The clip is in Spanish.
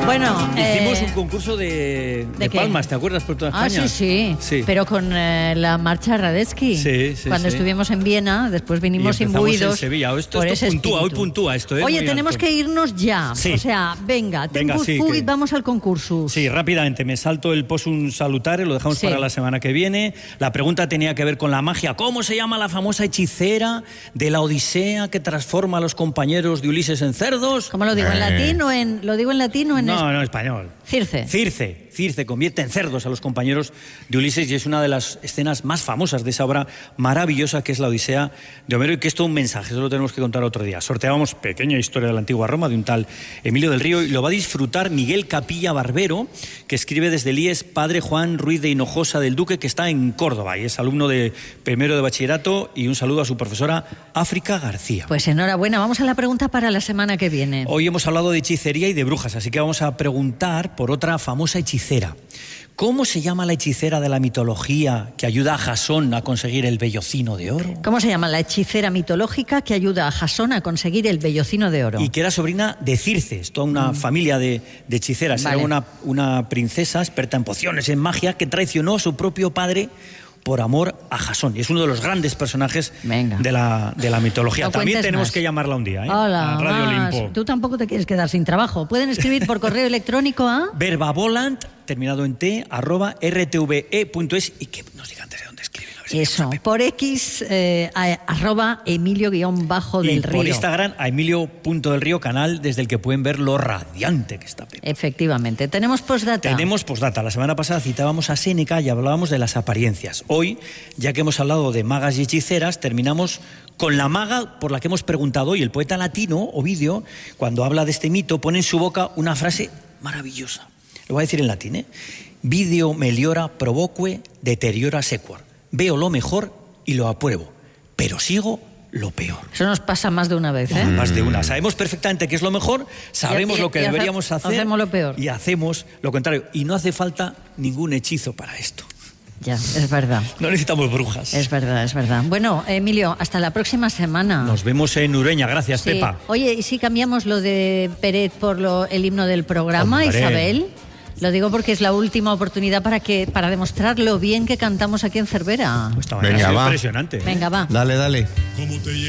Bueno, hicimos un concurso de palmas, ¿te acuerdas? Por toda España. Sí. Pero con la marcha Radetzky. Sí. Cuando estuvimos en Viena, después vinimos imbuidos. En Sevilla. Esto puntúa esto. Oye, tenemos que irnos ya. Sí. O sea, venga, vamos al concurso. Sí, rápidamente. Me salto el possum salutare, lo dejamos para la semana que viene. La pregunta tenía que ver con la magia. ¿Cómo se llama la famosa hechicera de la Odisea que transforma a los compañeros de Ulises en cerdos? ¿Cómo lo digo? ¿En latín o en No, español. Circe convierte en cerdos a los compañeros de Ulises y es una de las escenas más famosas de esa obra maravillosa que es la Odisea de Homero y que es todo un mensaje, eso lo tenemos que contar otro día. Sorteábamos pequeña historia de la antigua Roma de un tal Emilio del Río y lo va a disfrutar Miguel Capilla Barbero, que escribe desde Líes, padre Juan Ruiz de Hinojosa del Duque, que está en Córdoba y es alumno de primero de bachillerato, y un saludo a su profesora África García. Pues enhorabuena, vamos a la pregunta para la semana que viene. Hoy hemos hablado de hechicería y de brujas, así que vamos a preguntar por otra famosa hechicera. ¿Cómo se llama la hechicera de la mitología que ayuda a Jasón a conseguir el vellocino de oro? ¿Cómo se llama la hechicera mitológica que ayuda a Jasón a conseguir el vellocino de oro? Y que era sobrina de Circe, toda una familia de hechiceras. Vale. Era una princesa experta en pociones, en magia, que traicionó a su propio padre por amor a Jasón. Y es uno de los grandes personajes de la mitología. No También tenemos más. que llamarla un día, Hola, a Radio Olimpo. Tú tampoco te quieres quedar sin trabajo. Pueden escribir por correo electrónico a verbavolant, terminado en t, @rtve.es, y que nos digan desde dónde escriben. Eso, por X, @Emilio_del y Río. por Instagram, a Emilio.delrío, canal desde el que pueden ver lo radiante que está Pepa. Efectivamente. ¿Tenemos postdata? Tenemos postdata. La semana pasada citábamos a Séneca y hablábamos de las apariencias. Hoy, ya que hemos hablado de magas y hechiceras, terminamos con la maga por la que hemos preguntado hoy. El poeta latino, Ovidio, cuando habla de este mito, pone en su boca una frase maravillosa. Lo voy a decir en latín, Video meliora provoque deteriora sequor. Veo lo mejor y lo apruebo, pero sigo lo peor. Eso nos pasa más de una vez, ¿eh? Más de una. Sabemos perfectamente qué es lo mejor, sabemos lo que deberíamos hacer. Hacemos lo peor. Y hacemos lo contrario. Y no hace falta ningún hechizo para esto. Ya, es verdad. No necesitamos brujas. Es verdad. Bueno, Emilio, hasta la próxima semana. Nos vemos en Ureña. Gracias, sí. Pepa. Oye, ¿y si cambiamos lo de Peret por el himno del programa, ¡Hombre! Isabel? Lo digo porque es la última oportunidad para demostrar lo bien que cantamos aquí en Cervera. Venga, va. Impresionante. Venga, va. Dale.